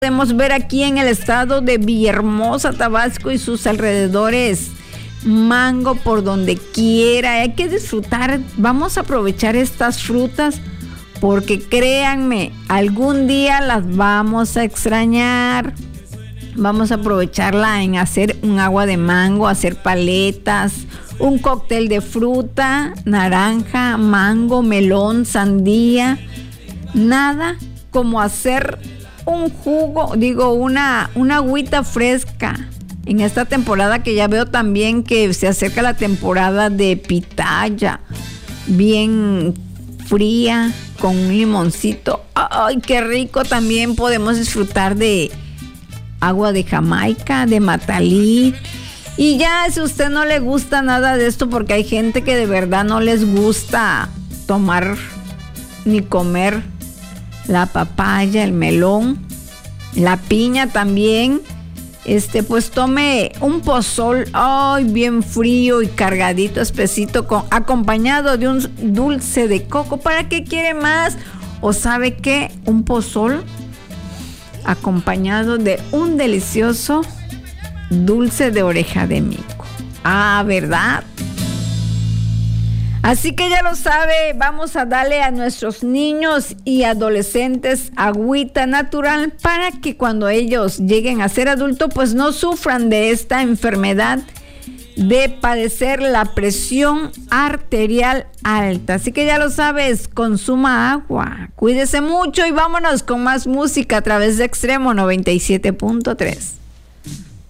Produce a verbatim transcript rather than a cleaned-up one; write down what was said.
Podemos ver aquí en el estado de Villahermosa, Tabasco y sus alrededores. Mango por donde quiera. Hay que disfrutar. Vamos a aprovechar estas frutas porque créanme, algún día las vamos a extrañar. Vamos a aprovecharla en hacer un agua de mango, hacer paletas, un cóctel de fruta, naranja, mango, melón, sandía. Nada como hacer un jugo, digo, una, una agüita fresca. En esta temporada que ya veo también que se acerca la temporada de pitaya, bien fría, con un limoncito. ¡Ay, qué rico! También podemos disfrutar de agua de Jamaica, de Matalí. Y ya, si a usted no le gusta nada de esto, porque hay gente que de verdad no les gusta tomar ni comer la papaya, el melón, la piña también, este, pues tome un pozol, ay, bien frío y cargadito, espesito, con, acompañado de un dulce de coco. ¿Para qué quiere más? ¿O sabe qué? Un pozol acompañado de un delicioso dulce de oreja de mico. Ah, ¿verdad? Así que ya lo sabe, vamos a darle a nuestros niños y adolescentes agüita natural para que cuando ellos lleguen a ser adultos, pues no sufran de esta enfermedad de padecer la presión arterial alta. Así que ya lo sabes, consuma agua, cuídese mucho y vámonos con más música a través de Extremo noventa y siete punto tres.